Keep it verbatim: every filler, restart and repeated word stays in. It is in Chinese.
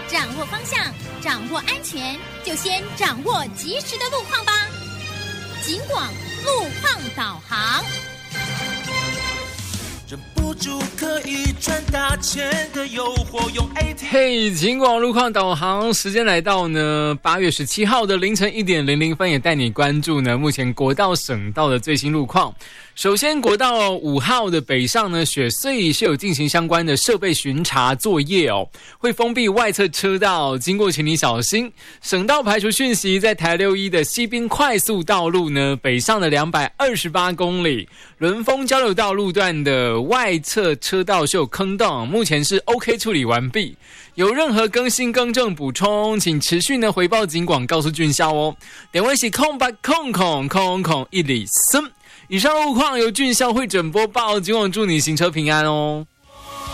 掌握方向，掌握安全，就先掌握及时的路况吧。警广路况导航。 忍不住可以赚大钱的诱惑，用 A T M。 嘿，警广路况导航时间来到呢八月十七号的凌晨一点零零分，也带你关注呢目前国道省道的最新路况。首先，国道五号的北上呢，雪隧是有进行相关的设备巡查作业哦，会封闭外侧车道，经过请你小心。省道排除讯息，在台六一的西滨快速道路呢，北上的两百二十八公里，伦丰交流道路段的外侧车道是有坑洞，目前是 OK 处理完毕。有任何更新更正补充，请持续呢回报警广，告诉俊孝哦。点位是空八空空空空一里森。以上路况由俊孝会诊播报，今晚祝你行车平安哦。